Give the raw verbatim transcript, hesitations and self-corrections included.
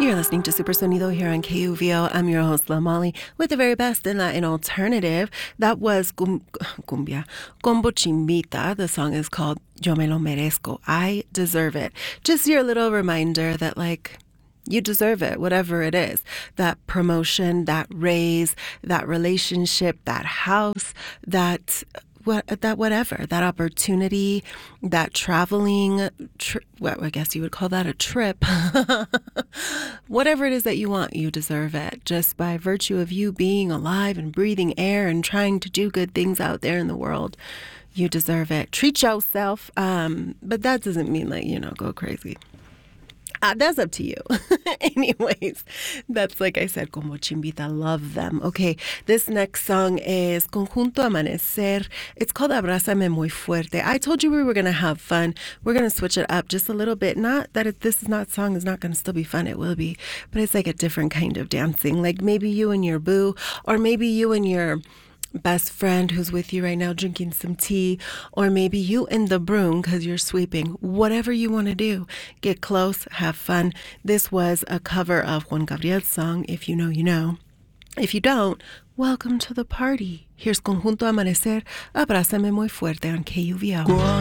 You're listening to Super Sonido here on K U V O. I'm your host, La Molly, with the very best in Latin alternative. That was cum- Cumbia, Combo Chimbita. The song is called Yo Me Lo Merezco. I deserve it. Just your little reminder that, like, you deserve it, whatever it is. That promotion, that raise, that relationship, that house, that what that whatever, that opportunity, that traveling, tri- well, I guess you would call that a trip. Whatever it is that you want, you deserve it. Just by virtue of you being alive and breathing air and trying to do good things out there in the world, you deserve it. Treat yourself, um, but that doesn't mean, like, you know, go crazy. Uh, that's up to you. Anyways, that's, like I said, Como Chimbita. Love them. Okay, this next song is Conjunto Amanecer. It's called Abrázame Muy Fuerte. I told you we were going to have fun. We're going to switch it up just a little bit. Not that it, this is not song is not going to still be fun. It will be. But it's like a different kind of dancing. Like maybe you and your boo, or maybe you and your best friend who's with you right now drinking some tea, or maybe you in the broom because you're sweeping. Whatever you want to do, get close, have fun. This was a cover of Juan Gabriel's song, If You Know, You Know. If you don't, welcome to the party. Here's Conjunto Amanecer, Abrázame Muy Fuerte on K U V O.